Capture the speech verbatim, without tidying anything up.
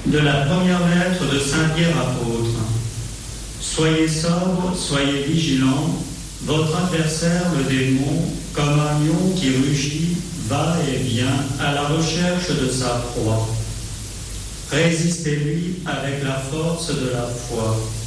De la première lettre de Saint Pierre apôtre. Soyez sobres, soyez vigilants, votre adversaire, le démon, comme un lion qui rugit, va et vient à la recherche de sa proie. Résistez-lui avec la force de la foi.